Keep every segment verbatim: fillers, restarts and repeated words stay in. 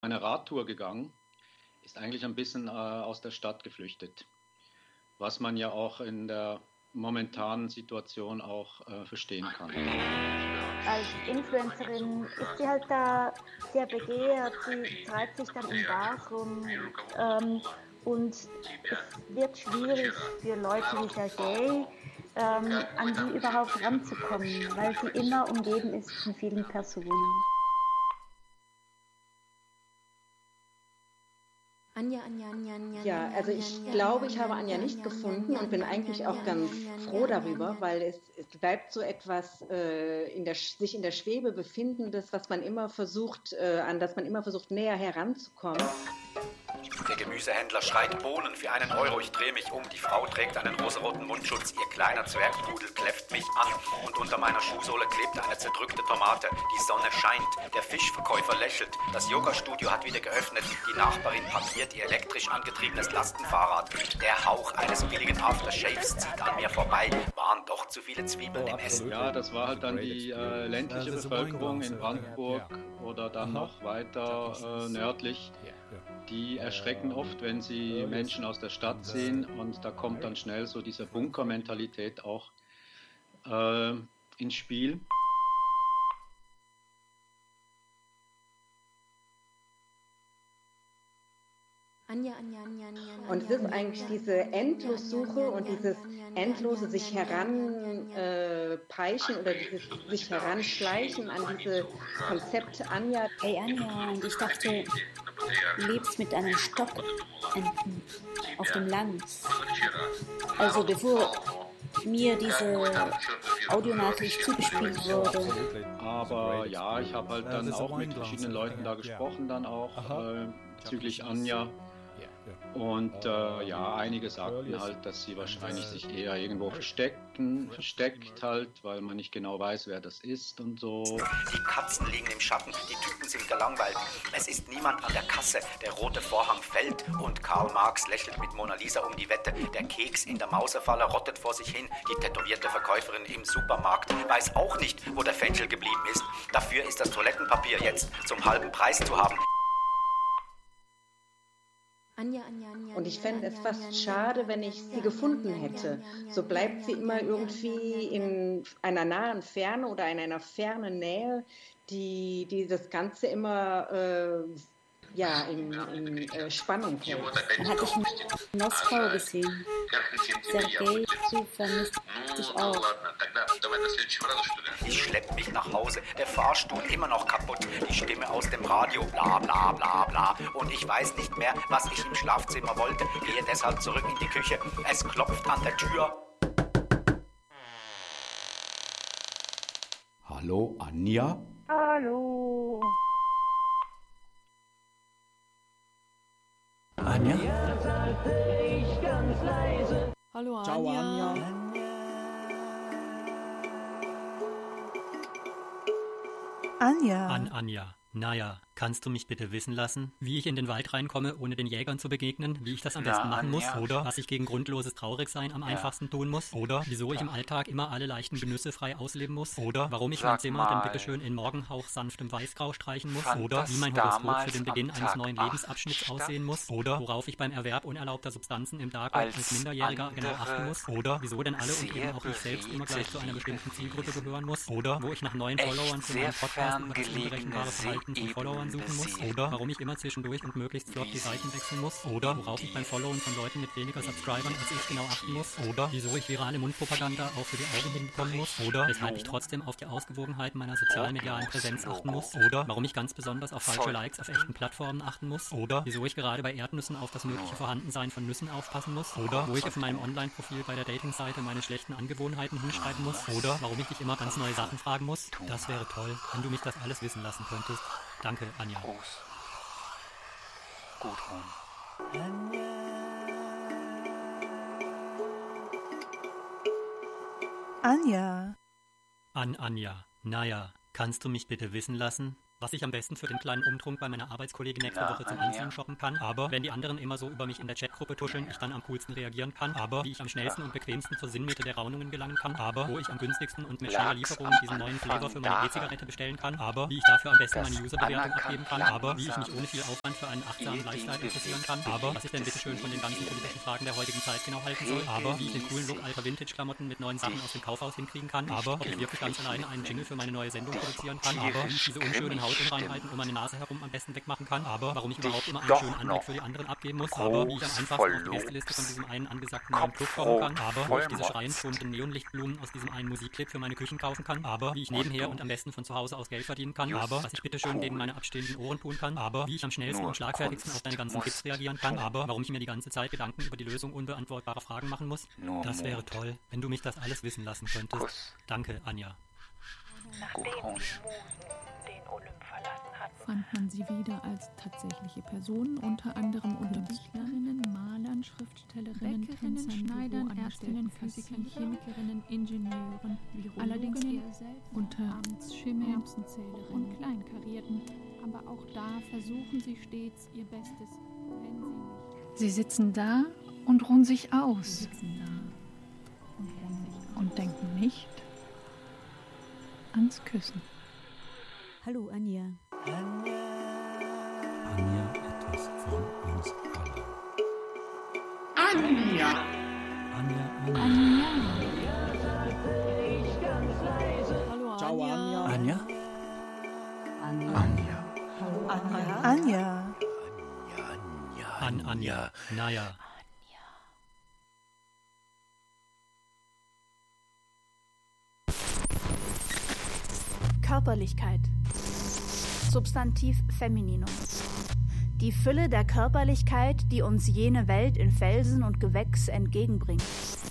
eine Radtour gegangen, ist eigentlich ein bisschen äh, aus der Stadt geflüchtet, was man ja auch in der momentanen Situation auch äh, verstehen kann. Als Influencerin ist sie halt da sehr begehrt, sie treibt sich dann in Bars rum ähm, und es wird schwierig für Leute wie Sergej, ähm, an sie überhaupt ranzukommen, weil sie immer umgeben ist von vielen Personen. Anja, Anja, Anja, Anja, Ja, also ich glaube, ich habe Anja nicht gefunden und bin eigentlich auch ganz froh darüber, weil es, es bleibt so etwas äh, in der, sich in der Schwebe befindendes, was man immer versucht, äh, an das man immer versucht, näher heranzukommen. Der Gemüsehändler schreit Bohnen für einen Euro, ich drehe mich um, die Frau trägt einen rosaroten Mundschutz, ihr kleiner Zwergpudel kläfft mich an und unter meiner Schuhsohle klebt eine zerdrückte Tomate, die Sonne scheint, der Fischverkäufer lächelt, das Yoga-Studio hat wieder geöffnet, die Nachbarin parkiert ihr elektrisch angetriebenes Lastenfahrrad, der Hauch eines billigen Aftershaves zieht an mir vorbei, waren doch zu viele Zwiebeln im Essen. Ja, das war halt dann die äh, ländliche Bevölkerung in Brandenburg oder dann noch weiter äh, nördlich. Die erschrecken oft, wenn sie Menschen aus der Stadt sehen und da kommt dann schnell so diese Bunkermentalität auch äh, ins Spiel. Anja, Anja, Anja, Anja, und es ist eigentlich diese Endlossuche und dieses endlose sich heranpeischen äh, oder dieses sich heranschleichen an diese Konzept Anja. Hey Anja, und ich dachte, du lebst mit einem Stock auf dem Land. Also bevor mir diese Audionachricht zugespielt wurde. Aber ja, ich habe halt dann auch mit verschiedenen Leuten da gesprochen, dann auch äh, bezüglich Anja. Und äh, ja, einige sagten halt, dass sie wahrscheinlich sich eher irgendwo versteckten, versteckt halt, weil man nicht genau weiß, wer das ist und so. Die Katzen liegen im Schatten, die Typen sind gelangweilt. Es ist niemand an der Kasse, der rote Vorhang fällt und Karl Marx lächelt mit Mona Lisa um die Wette. Der Keks in der Mausefalle rottet vor sich hin. Die tätowierte Verkäuferin im Supermarkt weiß auch nicht, wo der Fenchel geblieben ist. Dafür ist das Toilettenpapier jetzt zum halben Preis zu haben. Und ich fände es fast schade, wenn ich sie gefunden hätte. So bleibt sie immer irgendwie in einer nahen Ferne oder in einer fernen Nähe, die, die das Ganze immer äh, ja, in, in äh, Spannung hält. Dann hatte ich in Moskau gesehen. Sergej, du vermisst dich auch. Ich schlepp mich nach Hause, der Fahrstuhl immer noch kaputt, die Stimme aus dem Radio, bla bla bla bla. Und ich weiß nicht mehr, was ich im Schlafzimmer wollte, gehe deshalb zurück in die Küche. Es klopft an der Tür. Hallo, Anja? Hallo. Anja? Hallo Anja. Ciao, Anja. Anja. An Anja. Naja, kannst du mich bitte wissen lassen, wie ich in den Wald reinkomme, ohne den Jägern zu begegnen, wie ich das am besten machen muss, oder was ich gegen grundloses Traurigsein am einfachsten tun muss, oder wieso ich im Alltag immer alle leichten Genüsse frei ausleben muss, oder warum ich mein Zimmer denn bitteschön in Morgenhauch sanftem Weißgrau streichen muss, oder wie mein Horoskop für den Beginn eines neuen Lebensabschnitts aussehen muss, oder worauf ich beim Erwerb unerlaubter Substanzen im Darknet als Minderjähriger genau achten muss, oder wieso denn alle und eben auch ich selbst immer gleich zu einer bestimmten Zielgruppe gehören muss, oder wo ich nach neuen Followern für meinen Podcast über das unberechenbare Verhalten von Followern suchen muss, oder warum ich immer zwischendurch und möglichst flott die Seiten wechseln muss, oder worauf ich beim Followen von Leuten mit weniger Subscribern als ich genau achten muss, oder wieso ich virale Mundpropaganda auch für die Augen hinbekommen muss, oder weshalb ich trotzdem auf die Ausgewogenheit meiner sozialmedialen Präsenz achten muss, oder warum ich ganz besonders auf falsche Likes auf echten Plattformen achten muss, oder wieso ich gerade bei Erdnüssen auf das mögliche Vorhandensein von Nüssen aufpassen muss, oder wo ich auf meinem Online-Profil bei der Datingseite meine schlechten Angewohnheiten hinschreiben muss, oder warum ich dich immer ganz neue Sachen fragen muss. Das wäre toll, wenn du mich das alles wissen lassen könntest. Danke, Anja. Gruß. Gudrun. Anja. An Anja. Naja, kannst du mich bitte wissen lassen, was ich am besten für den kleinen Umtrunk bei meiner Arbeitskollegin nächste Woche zum Anziehen shoppen kann, aber wenn die anderen immer so über mich in der Chatgruppe tuscheln, ich dann am coolsten reagieren kann, aber wie ich am schnellsten und bequemsten zur Sinnmitte der Raunungen gelangen kann, aber wo ich am günstigsten und mit schneller Lieferung diesen neuen Flavor für meine E-Zigarette bestellen kann, aber wie ich dafür am besten meine Userbewertung abgeben kann, aber wie ich mich ohne viel Aufwand für einen achtsamen Lifestyle interessieren kann, aber was ich denn bitteschön von den ganzen politischen Fragen der heutigen Zeit genau halten soll, aber wie ich den coolen Look alter Vintage-Klamotten mit neuen Sachen aus dem Kaufhaus hinkriegen kann, aber ob ich wirklich ganz alleine einen Jingle für meine neue Sendung produzieren kann, aber wie ich diese unschönen Hautunreinheiten um meine Nase herum am besten wegmachen kann, aber warum ich überhaupt immer einen schönen Anblick für die anderen abgeben muss, aber wie ich am einfachsten auf die Gästeliste von diesem einen angesagten neuen Club kommen kann, aber wo ich diese schreiend stromenden Neonlichtblumen aus diesem einen Musikclip für meine Küchen kaufen kann, aber wie ich nebenher und am besten von zu Hause aus Geld verdienen kann, aber was ich bitteschön gegen meine abstehenden Ohren tun kann, aber wie ich am schnellsten und schlagfertigsten auf deine ganzen Tipps reagieren kann, aber warum ich mir die ganze Zeit Gedanken über die Lösung unbeantwortbarer Fragen machen muss, das wäre toll, wenn du mich das alles wissen lassen könntest. Danke, Anja. Nachdem die Musen den Olymp verlassen hatten, fand man sie wieder als tatsächliche Personen, unter anderem unter Dichterinnen, Malern, Schriftstellerinnen, Bäckerinnen, Schneidern, Ärztinnen, Physikern, Chemikerinnen, Ingenieuren, allerdings eher selten unter Amtsschimmel und Kleinkarierten. Aber auch da versuchen sie stets ihr Bestes, wenn sie nicht. Sie sitzen da und ruhen sich aus. Sie sitzen da und ruhen sich aus. Und denken nicht ans Küssen. Hallo Anja. Anja. Anja, etwas von uns allen. Anja. Anja, Anja. Anja. Hallo Ciao Anja. Anja. Anja. Anja. Hallo Anja. Anja. An Anja. Naja. Körperlichkeit. Substantiv Femininum. Die Fülle der Körperlichkeit, die uns jene Welt in Felsen und Gewächs entgegenbringt.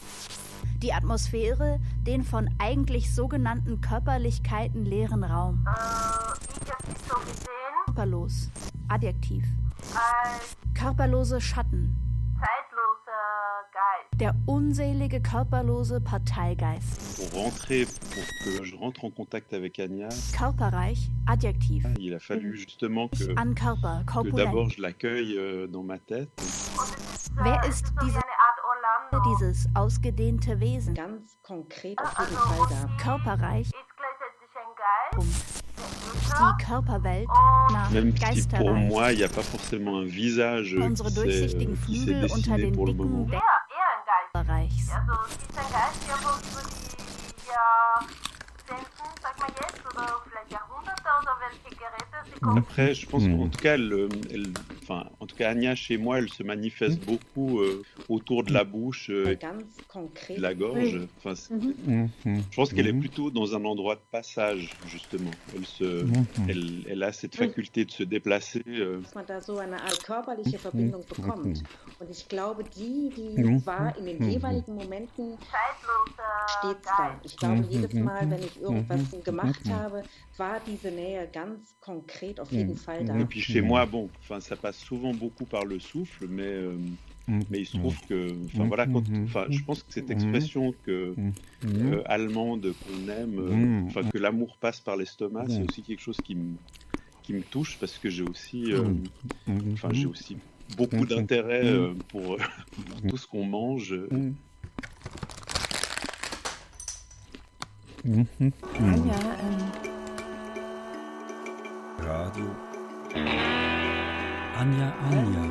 Die Atmosphäre, den von eigentlich sogenannten Körperlichkeiten leeren Raum. Äh, ich hab dich so gesehen. Körperlos. Adjektiv. Als körperlose Schatten. zeitloser Geist. Der unselige, körperlose Parteigeist. Pour rentrer, pour que je rentre en contact avec Anja, Körperreich, Adjektiv. il a fallu justement que, An Körper, que d'abord je l'accueille euh, dans ma tête. Wer ist diese, dieses ausgedehnte Wesen? Ganz konkret auf jeden Fall da. Körperreich. Ist gleichzeitig ein Geist. Die Körperwelt nach Même si pour Geisterreich. moi, il n'y a pas forcément un visage Unsere qui s'est, durchsichtigen qui s'est Flügel unter dessiné den pour le moment. dicken Ja, eher ein Geist. Bereichs. Also, sie ist ein Geist, der wohl über die Jahrzehnten, sag mal jetzt, oder vielleicht Jahrhunderte, oder welche Geräte sie kommen. Après, je pense qu'en tout cas, elle, elle, enfin, en tout cas, Anja, chez moi, elle se manifeste beaucoup euh, autour de la bouche euh, et de la gorge. Enfin, je pense qu'elle est plutôt dans un endroit de passage, justement. Elle, se, elle, elle a cette faculté de se déplacer. Euh. Dass man da so eine Art körperliche Verbindung bekommt. Und ich glaube, die, die war in den jeweiligen Momenten stets da. Ich glaube, jedes Mal, wenn ich irgendwas gemacht habe, war diese Nähe ganz konkret auf jeden Fall da. Et puis chez moi, bon, enfin, ça passe souvent beaucoup par le souffle, mais, euh, mais il se trouve que, enfin voilà, quand, enfin, je pense que cette expression que euh, allemande qu'on aime, enfin euh, que l'amour passe par l'estomac, c'est aussi quelque chose qui me qui me touche parce que j'ai aussi, euh, enfin j'ai aussi beaucoup d'intérêt euh, pour, pour tout ce qu'on mange. Anja, ähm. Radio. Anja, Anja.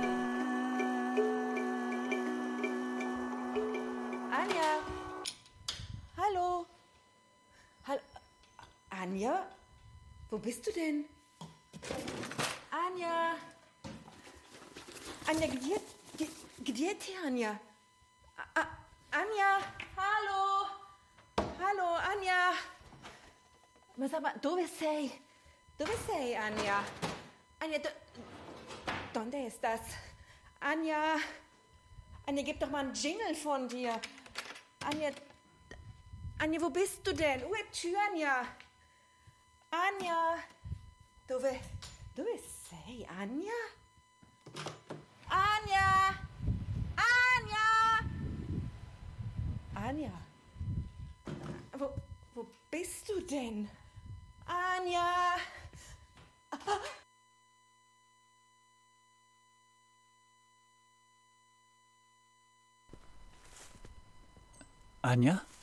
Anja. Hallo. Hallo. Anja? Wo bist du denn? Anja. Anja, где, где, где ты, Anja? A, A, Anja, hallo. Hallo, Anja. Men sag mal, dove sei? Dove sei, Anja? Anja, do, ¿dónde estás? Anja, Anja, gib doch mal einen Jingle von dir. Anja, Anja, wo bist du denn? Où es-tu, Anja? Anja, dove, dove sei, Anja? Anja, Anja, Anja. Wo, wo bist du denn? Anja! Anja?